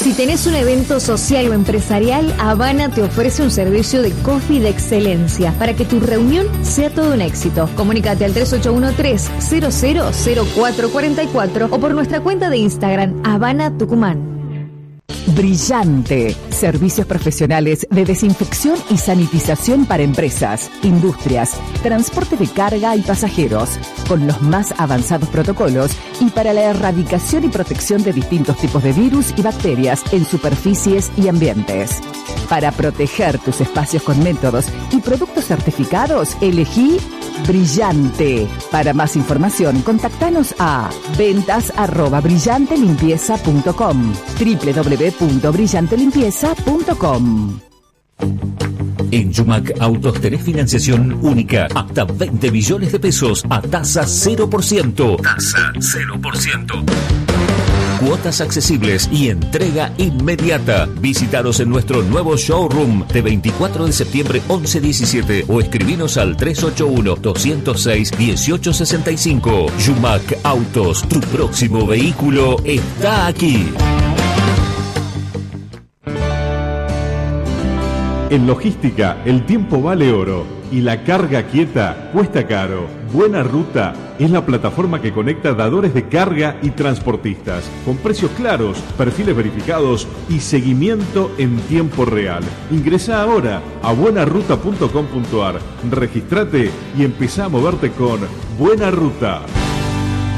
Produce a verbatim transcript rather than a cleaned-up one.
Si tenés un evento social o empresarial, Habana te ofrece un servicio de coffee de excelencia para que tu reunión sea todo un éxito. Comunícate al tres ocho uno tres, cero cero cero cuatro cuatro cuatro o por nuestra cuenta de Instagram, Habana Tucumán. Brillante. Servicios profesionales de desinfección y sanitización para empresas, industrias, transporte de carga y pasajeros, con los más avanzados protocolos y para la erradicación y protección de distintos tipos de virus y bacterias en superficies y ambientes. Para proteger tus espacios con métodos y productos certificados, elegí Brillante. Para más información, contactanos a ventas arroba brillantelimpieza punto com, doble u doble u doble u punto brillante limpieza punto com. En Yumac Autos tenés financiación única hasta veinte millones de pesos a tasa cero por ciento. Tasa cero por ciento. Cuotas accesibles y entrega inmediata. Visítanos en nuestro nuevo showroom de veinticuatro de septiembre once diecisiete o escribinos al tres ocho uno, dos cero seis, uno ocho seis cinco. Yumac Autos, tu próximo vehículo está aquí. En logística, el tiempo vale oro y la carga quieta cuesta caro. Buena Ruta es la plataforma que conecta dadores de carga y transportistas, con precios claros, perfiles verificados y seguimiento en tiempo real. Ingresa ahora a buena ruta punto com punto ar, registrate y empezá a moverte con Buena Ruta.